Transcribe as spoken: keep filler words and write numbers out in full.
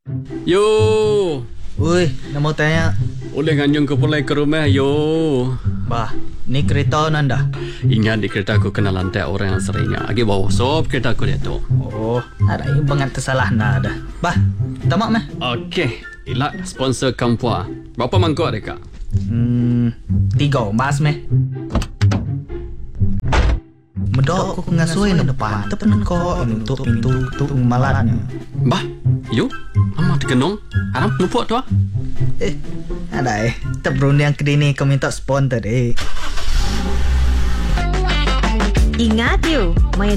Yo, Ui, nak mau tanya. boleh nganyung ke pulai ke rumah yo. Bah, ni kereta nanda. Ingat di kereta aku kena lantai orang yang seringnya. Agi bawa sop kereta aku dia tu. Oh, ada yang bangat tersalah nada. Bah, tamak meh. Okey, ilak sponsor Kampua. Berapa mangkuk ada kak? Hmm, tiga mas meh. Medok aku ngasui na depan. Tepen ko untuk pintu untuk malatnya. Bah, yo, amat kenong. Haram nupuk tu ah. Eh, ada eh. Terberunding yang kedini kau minta sponsor eh. Ingat you, main